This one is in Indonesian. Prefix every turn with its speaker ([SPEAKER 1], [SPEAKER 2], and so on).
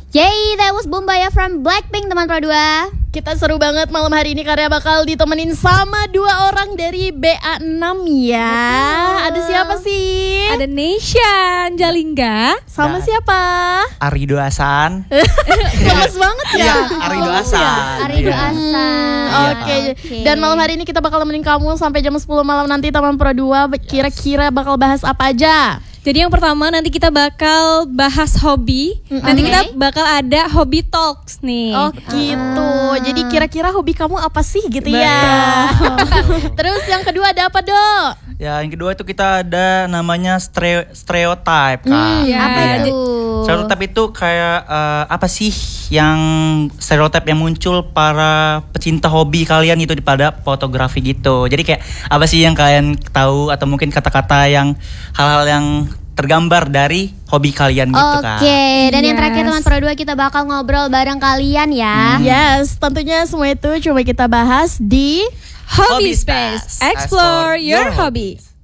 [SPEAKER 1] Yay, that was Boombayah from Blackpink, teman Pro 2.
[SPEAKER 2] Kita seru banget malam hari ini karena bakal ditemenin sama 2 orang dari BA6 ya.
[SPEAKER 1] Betul.
[SPEAKER 2] Ada siapa sih?
[SPEAKER 3] Ada Neysha Anjalingga.
[SPEAKER 2] Sama
[SPEAKER 4] Dan-
[SPEAKER 2] siapa?
[SPEAKER 4] Arido Hasan.
[SPEAKER 2] Lemes banget ya.
[SPEAKER 4] Iya, Arido Hasan.
[SPEAKER 1] Arido
[SPEAKER 4] Iya.
[SPEAKER 1] Hasan.
[SPEAKER 2] Oke. Dan malam hari ini kita bakal nemenin kamu sampai jam 10 malam nanti Taman Pro 2. Kira-kira bakal bahas apa aja?
[SPEAKER 3] Jadi yang pertama nanti kita bakal bahas hobi. Nanti
[SPEAKER 1] Oke.
[SPEAKER 3] kita bakal ada hobi talks nih.
[SPEAKER 2] Oh gitu. Jadi kira-kira hobi kamu apa sih gitu
[SPEAKER 3] Betul.
[SPEAKER 2] ya. Terus yang kedua ada apa, Dok?
[SPEAKER 4] Ya, yang kedua itu kita ada namanya stereotype, Kak.
[SPEAKER 3] Iya.
[SPEAKER 1] Apa
[SPEAKER 3] Iya.
[SPEAKER 1] itu?
[SPEAKER 4] Stereotype itu kayak apa sih yang stereotype yang muncul para pecinta hobi kalian itu pada fotografi gitu. Jadi kayak apa sih yang kalian tahu atau mungkin kata-kata yang hal-hal yang tergambar dari hobi kalian gitu, Kak.
[SPEAKER 1] Oke, dan yang
[SPEAKER 3] Yes.
[SPEAKER 1] terakhir teman Pro 2 kita bakal ngobrol bareng kalian ya.
[SPEAKER 2] Yes, tentunya semua itu coba kita bahas di
[SPEAKER 3] Hobby Space. Explore your hobby.